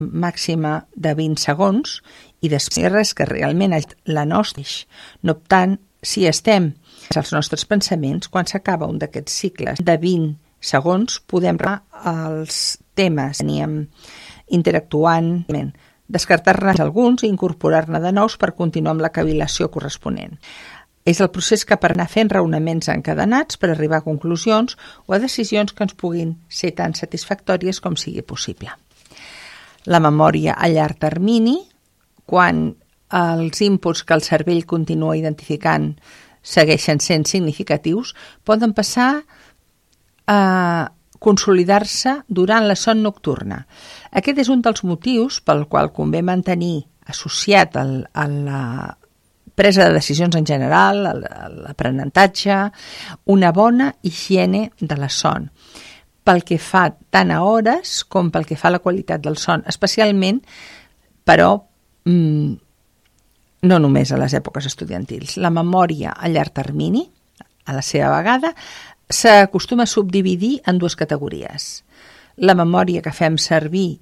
màxima de 20 segons i després res que realment la nostra, no obstant, si estem als nostres pensaments, quan s'acaba un d'aquests cicles de 20 segons, podem els temes, aníem interactuant, descartar-ne alguns i incorporar-ne de nous per continuar amb la cavilació corresponent. És el procés que per anar fent raonaments encadenats per arribar a conclusions o a decisions que ens puguin ser tan satisfactòries com sigui possible. La memòria a llarg termini, quan els inputs que el cervell continua identificant segueixen sent significatius, poden passar a consolidar-se durant la son nocturna. Aquest és un dels motius pel qual convé mantenir associat a la presa de decisions en general, a l'aprenentatge, una bona higiene de la son, pel que fa tant a hores com pel que fa a la qualitat del son, especialment, però no només a les èpoques estudiantils. La memòria a llarg termini, a la seva vegada, s'acostuma a subdividir en dues categories. La memòria que fem servir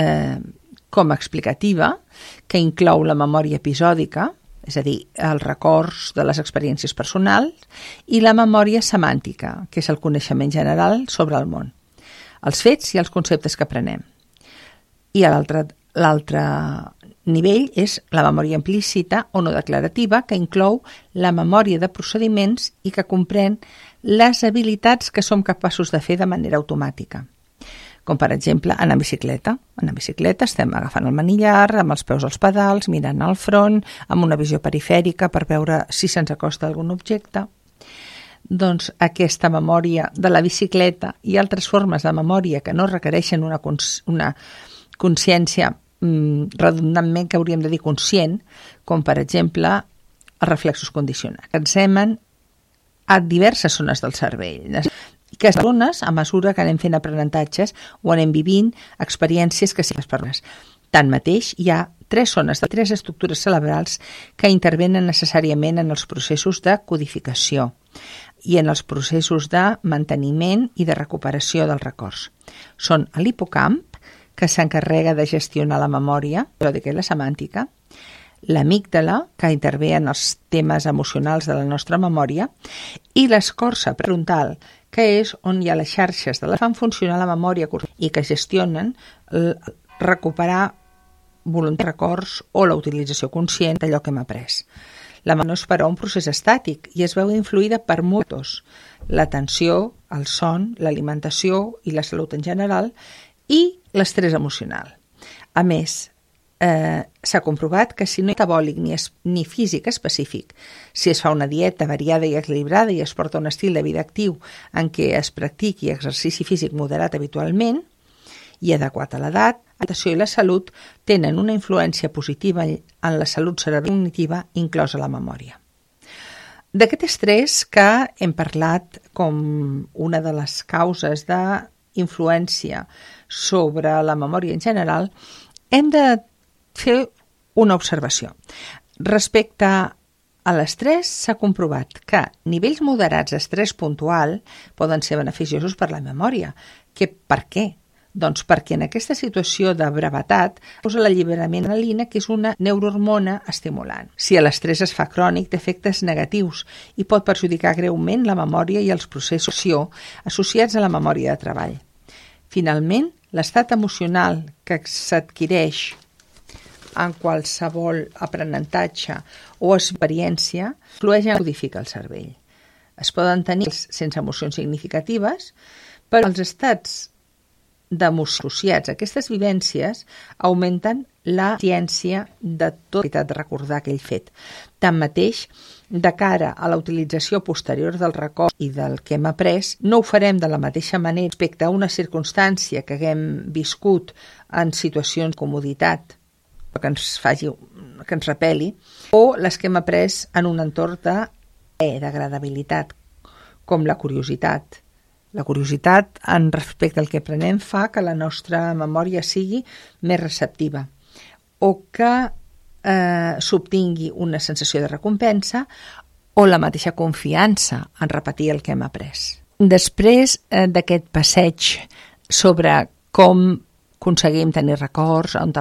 com a explicativa, que inclou la memòria episòdica, és a dir, els records de les experiències personals, i la memòria semàntica, que és el coneixement general sobre el món, els fets i els conceptes que aprenem. I l'altre nivell és la memòria implícita o no declarativa, que inclou la memòria de procediments i que comprèn les habilitats que som capaços de fer de manera automàtica. Com, per exemple, anar en bicicleta. En bicicleta estem agafant el manillar, amb els peus als pedals, mirant al front, amb una visió perifèrica per veure si se'ns acosta algun objecte. Doncs aquesta memòria de la bicicleta i altres formes de memòria que no requereixen una consciència redundantment que hauríem de dir conscient, com per exemple els reflexos condicionats, que ens emen a diverses zones del cervell, que es dones a mesura que anem fent aprenentatges o anem vivint experiències que siguin persones. Tanmateix, hi ha tres zones de tres estructures cerebrals que intervenen necessàriament en els processos de codificació i en els processos de manteniment i de recuperació dels records. Són l'hipocamp, que s'encarrega de gestionar la memòria, i la semàntica, l'amígdala, que intervé en els temes emocionals de la nostra memòria, i l'escorça prefrontal, que és on hi ha les xarxes que fan funcionar la memòria i que gestionen recuperar records o la utilització conscient d'allò que hem après. La memòria no és, però, un procés estàtic i es veu influïda per molts: l'atenció, el son, l'alimentació i la salut en general i l'estrès emocional. A més, s'ha comprovat que si no hi ha metabòlic ni físic específic, si es fa una dieta variada i equilibrada i es porta un estil de vida actiu en què es practiqui exercici físic moderat habitualment i adequat a l'edat, l'alimentació i la salut tenen una influència positiva en la salut cerebral i cognitiva, inclosa la memòria. D'aquest estrès que hem parlat com una de les causes d'influència sobre la memòria en general, hem de fer una observació. Respecte a l'estrès, s'ha comprovat que nivells moderats d'estrès puntual poden ser beneficiosos per la memòria. Per què? Doncs perquè en aquesta situació de brevetat causa l'alliberament d'adrenalina, que és una neurohormona estimulant. Si l'estrès es fa crònic, té efectes negatius i pot perjudicar greument la memòria i els processos associats a la memòria de treball. Finalment, l'estat emocional que s'adquireix en qualsevol aprenentatge o experiència influeix en codificar el cervell. Es poden tenir sense emocions significatives, però els estats d'emoció associats a aquestes vivències augmenten la ciència de tota de recordar aquell fet. Tanmateix, de cara a la utilització posterior del record i del que hem après, no ho farem de la mateixa manera respecte a una circumstància que haguem viscut en situacions de comoditat que ens repeli, o les que hem après en un entorn d'agradabilitat, com la curiositat. La curiositat en respecte al que aprenem fa que la nostra memòria sigui més receptiva o que s'obtingui una sensació de recompensa o la mateixa confiança en repetir el que hem après. Després d'aquest passeig sobre com aconseguim tenir records, on